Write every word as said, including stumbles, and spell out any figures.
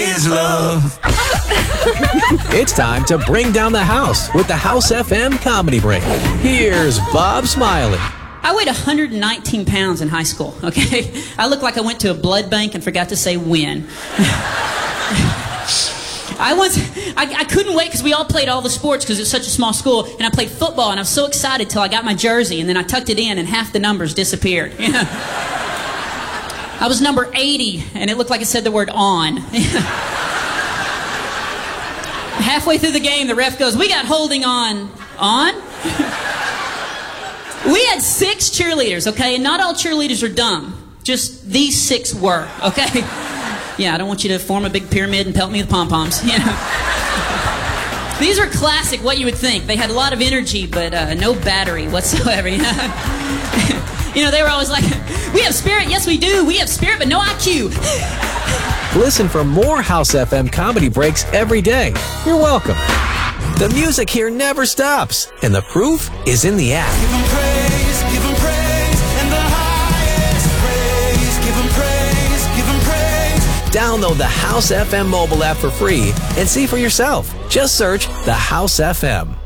is love. It's time to bring down the house with the House F M Comedy Break. Here's Bob Smiley. I weighed one hundred nineteen pounds in high school, okay? I looked like I went to a blood bank and forgot to say when. I once, I, I couldn't wait because we all played all the sports because it was such a small school, and I played football, and I was so excited till I got my jersey, and then I tucked it in, and half the numbers disappeared. You know? I was number eighty, and it looked like it said the word on. Halfway through the game, the ref goes, "We got holding on." On? We had six cheerleaders, okay? And not all cheerleaders are dumb. Just these six were, okay? Yeah, I don't want you to form a big pyramid and pelt me with pom-poms, you know? These are classic, what you would think. They had a lot of energy, but uh, no battery whatsoever, you know? You know, they were always like, "We have spirit, yes we do. We have spirit, but no I Q." Listen for more House F M Comedy Breaks every day. You're welcome. The music here never stops, and the proof is in the app. Give him praise, give him praise, and the highest praise. Give him praise, give him praise. Download the House F M mobile app for free and see for yourself. Just search the House F M.